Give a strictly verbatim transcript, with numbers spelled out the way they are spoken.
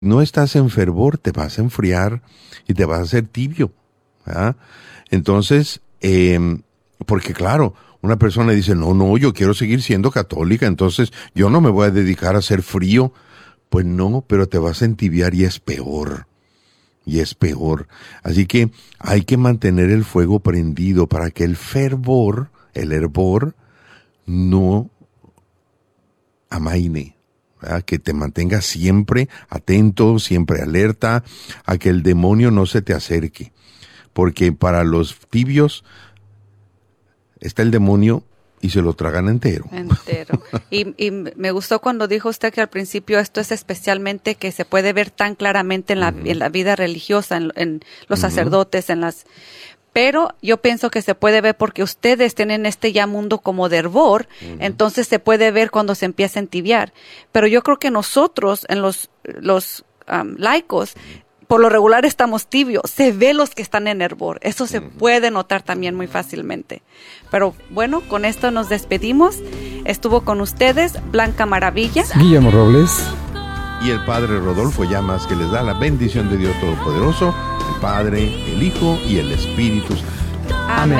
no estás en fervor, te vas a enfriar y te vas a hacer tibio. ¿Verdad? Entonces, eh, porque claro, una persona dice, no, no, yo quiero seguir siendo católica, entonces yo no me voy a dedicar a ser frío. Pues no, pero te vas a entibiar y es peor. Y es peor. Así que hay que mantener el fuego prendido para que el fervor, el hervor, no amaine. ¿Verdad? Que te mantengas siempre atento, siempre alerta, a que el demonio no se te acerque. Porque para los tibios está el demonio y se lo tragan entero. Entero. Y, y me gustó cuando dijo usted que al principio esto es especialmente que se puede ver tan claramente en la, uh-huh. en la vida religiosa, en, en los uh-huh. sacerdotes, en las... Pero yo pienso que se puede ver porque ustedes tienen este ya mundo como de hervor, uh-huh. entonces se puede ver cuando se empieza a entibiar. Pero yo creo que nosotros, en los, los um, laicos, por lo regular estamos tibios, se ve los que están en hervor, eso se puede notar también muy fácilmente. Pero bueno, con esto nos despedimos. Estuvo con ustedes Blanca Maravilla, Guillermo Robles y el Padre Rodolfo Llamas, que les da la bendición de Dios Todopoderoso, el Padre, el Hijo y el Espíritu Santo. Amén.